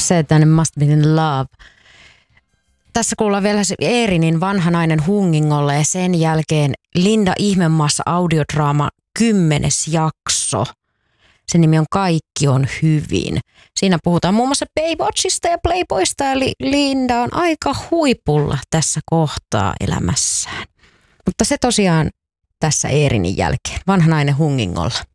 Said and Must Be in Love. Tässä kuullaan vielä se Eerinin Vanha nainen hungingolla ja sen jälkeen Linda Ihmemaassa audiodraama 10. jakso. Sen nimi on Kaikki on hyvin. Siinä puhutaan muun muassa Baywatchista ja Playboysta, eli Linda on aika huipulla tässä kohtaa elämässään. Mutta se tosiaan tässä Eerinin jälkeen. Vanha nainen hungingolla.